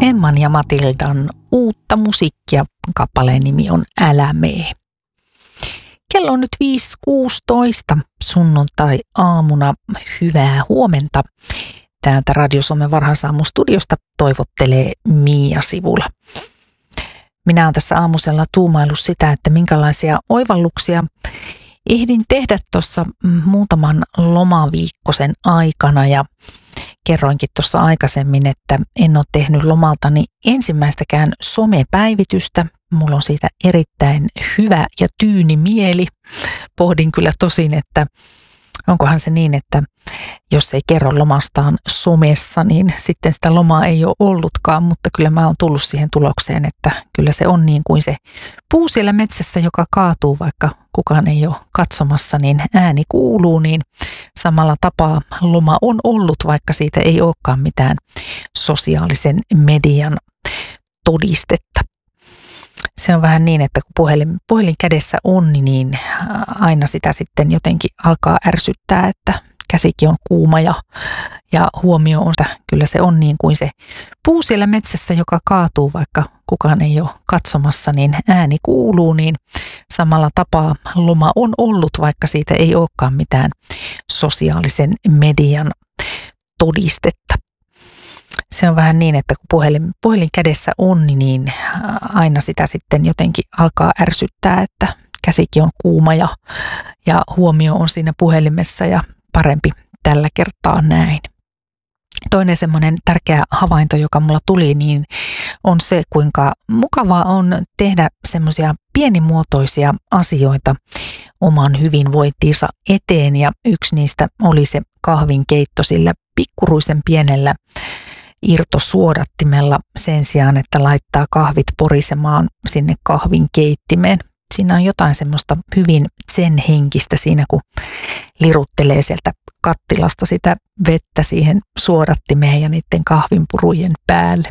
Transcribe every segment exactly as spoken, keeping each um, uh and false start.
Emman ja Matildan uutta musiikkia. Kappaleen nimi on Älä mee. Kello on nyt viisi kuusitoista sunnuntai-aamuna. Hyvää huomenta. Täältä Radio Suomen varhaisaamu-studiosta toivottelee Miia Sivula. Minä olen tässä aamusella tuumaillut sitä, että minkälaisia oivalluksia ehdin tehdä tuossa muutaman lomaviikkosen aikana ja kerroinkin tuossa aikaisemmin, että en ole tehnyt lomaltani ensimmäistäkään somepäivitystä. Mulla on siitä erittäin hyvä ja tyyni mieli. Pohdin kyllä tosin, että onkohan se niin, että jos ei kerro lomastaan somessa, niin sitten sitä lomaa ei ole ollutkaan, mutta kyllä mä oon tullut siihen tulokseen, että kyllä se on niin kuin se puu siellä metsässä, joka kaatuu, vaikka kukaan ei ole katsomassa, niin ääni kuuluu, niin samalla tapaa loma on ollut, vaikka siitä ei olekaan mitään sosiaalisen median todistetta. Se on vähän niin, että kun puhelin, puhelin kädessä on, niin aina sitä sitten jotenkin alkaa ärsyttää, että käsikin on kuuma ja, ja huomio on, että kyllä se on niin kuin se puu siellä metsässä, joka kaatuu, vaikka kukaan ei ole katsomassa, niin ääni kuuluu, niin samalla tapaa loma on ollut, vaikka siitä ei olekaan mitään sosiaalisen median todistetta. Se on vähän niin, että kun puhelin, puhelin kädessä on, niin aina sitä sitten jotenkin alkaa ärsyttää, että käsikin on kuuma ja, ja huomio on siinä puhelimessa ja parempi tällä kertaa näin. Toinen semmoinen tärkeä havainto, joka mulla tuli, niin on se, kuinka mukavaa on tehdä semmoisia pienimuotoisia asioita oman hyvinvointiinsa eteen. Ja yksi niistä oli se kahvinkeitto sillä pikkuruisen pienellä irtosuodattimella sen sijaan, että laittaa kahvit porisemaan sinne kahvinkeittimeen. Siinä on jotain semmoista hyvin zen-henkistä siinä, kun liruttelee sieltä kattilasta sitä vettä siihen suodattimeen ja niiden kahvinpurujen päälle.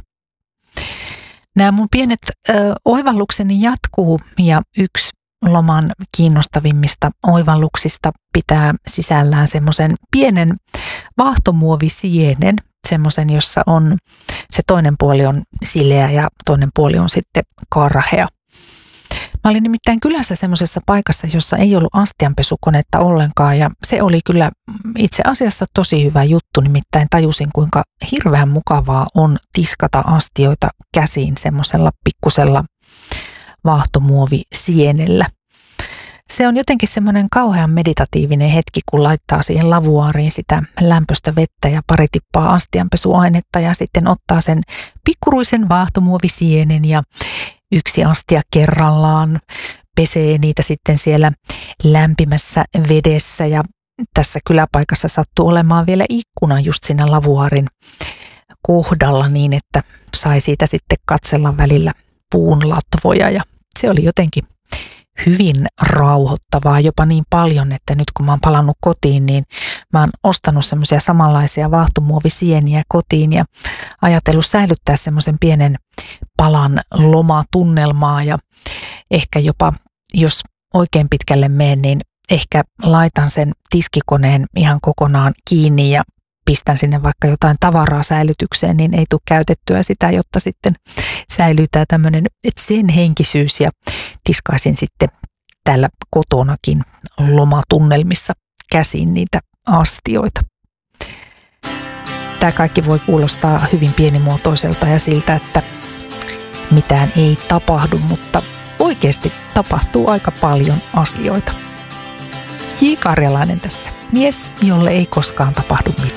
Nämä mun pienet ö, oivallukseni jatkuu ja yksi loman kiinnostavimmista oivalluksista pitää sisällään semmoisen pienen vaahtomuovisienen, semmoisen, jossa on se toinen puoli on sileä ja toinen puoli on sitten karhea. Mä olin nimittäin kylässä semmoisessa paikassa, jossa ei ollut astianpesukonetta ollenkaan ja se oli kyllä itse asiassa tosi hyvä juttu, nimittäin tajusin kuinka hirveän mukavaa on tiskata astioita käsiin semmoisella pikkusella vaahtomuovisienellä. Se on jotenkin semmoinen kauhean meditatiivinen hetki, kun laittaa siihen lavuaariin sitä lämpöistä vettä ja pari tippaa astianpesuainetta ja sitten ottaa sen pikkuruisen vaahtomuovisienen ja yksi astia kerrallaan, pesee niitä sitten siellä lämpimässä vedessä ja tässä kyläpaikassa sattuu olemaan vielä ikkuna just siinä lavuaarin kohdalla niin, että sai siitä sitten katsella välillä puun latvoja ja se oli jotenkin hyvin rauhoittavaa, jopa niin paljon, että nyt kun mä oon palannut kotiin, niin mä oon ostanut semmoisia samanlaisia vaahtomuovisieniä kotiin ja ajatellut säilyttää semmoisen pienen palan lomatunnelmaa ja ehkä jopa, jos oikein pitkälle menen, niin ehkä laitan sen tiskikoneen ihan kokonaan kiinni ja pistän sinne vaikka jotain tavaraa säilytykseen, niin ei tule käytettyä sitä, jotta sitten säilyy tämä tämmöinen sen henkisyys ja tiskaisin sitten täällä kotonakin lomatunnelmissa käsin niitä astioita. Tämä kaikki voi kuulostaa hyvin pienimuotoiselta ja siltä, että mitään ei tapahdu, mutta oikeasti tapahtuu aika paljon asioita. J. Karjalainen tässä. Mies, jolle ei koskaan tapahdu mitään.